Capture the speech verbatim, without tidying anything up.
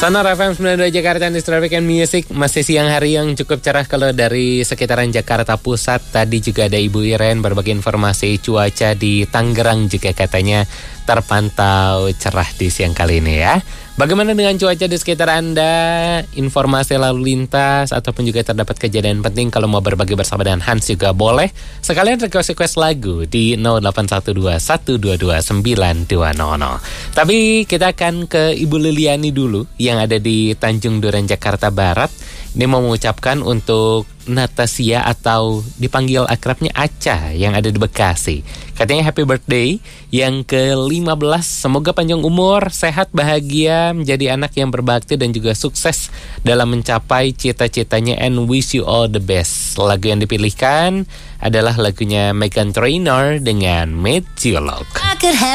Sonora F M sembilan puluh dua Jakarta di Traffic and Music. Masih siang hari yang cukup cerah kalau dari sekitaran Jakarta Pusat. Tadi juga ada Ibu Iren berbagi informasi cuaca di Tangerang juga katanya terpantau cerah di siang kali ini ya. Bagaimana dengan cuaca di sekitar Anda? Informasi lalu lintas ataupun juga terdapat kejadian penting, kalau mau berbagi bersama dengan Hans juga boleh. Sekalian request-request lagu di nol delapan satu dua satu dua dua sembilan dua nol nol. Tapi kita akan ke Ibu Liliani dulu yang ada di Tanjung Duren, Jakarta Barat. Ini mau mengucapkan untuk Natasia atau dipanggil akrabnya Aca yang ada di Bekasi. Katanya happy birthday yang ke lima belas. Semoga panjang umur, sehat, bahagia, menjadi anak yang berbakti dan juga sukses dalam mencapai cita-citanya, and wish you all the best. Lagu yang dipilihkan adalah lagunya Meghan Trainor dengan Meteorolog.